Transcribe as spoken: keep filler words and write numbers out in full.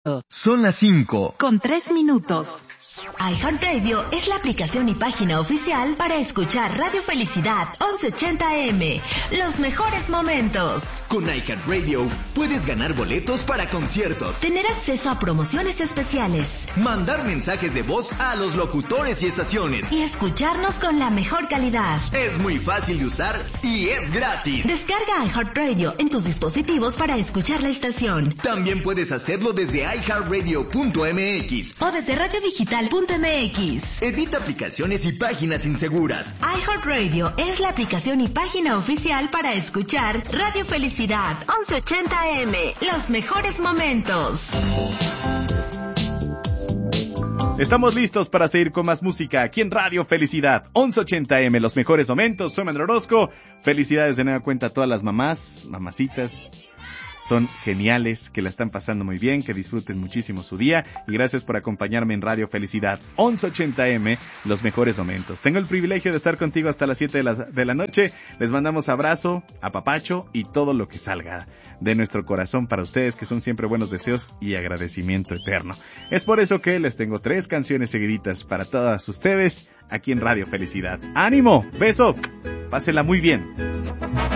Son las cinco. Con tres minutos. iHeartRadio es la aplicación y página oficial para escuchar Radio Felicidad once ochenta A M. Los mejores momentos. Con iHeartRadio puedes ganar boletos para conciertos, tener acceso a promociones especiales, mandar mensajes de voz a los locutores y estaciones y escucharnos con la mejor calidad. Es muy fácil de usar y es gratis. Descarga iHeartRadio en tus dispositivos para escuchar la estación. También puedes hacerlo desde i heart radio punto m x o desde radio digital punto m x. Evita aplicaciones y páginas inseguras. iHeartRadio es la aplicación y página oficial para escuchar Radio Felicidad once ochenta A M. Los mejores momentos. Estamos listos para seguir con más música aquí en Radio Felicidad once ochenta A M. Los mejores momentos. Soy Manuel Orozco. Felicidades de nueva cuenta a todas las mamás, mamacitas. Son geniales, que la están pasando muy bien, que disfruten muchísimo su día y gracias por acompañarme en Radio Felicidad once ochenta A M, los mejores momentos. Tengo el privilegio de estar contigo hasta las siete de la, de la noche. Les mandamos abrazo, apapacho y todo lo que salga de nuestro corazón para ustedes, que son siempre buenos deseos y agradecimiento eterno. Es por eso que les tengo tres canciones seguiditas para todas ustedes aquí en Radio Felicidad. ¡Ánimo! ¡Beso! Pásela muy bien.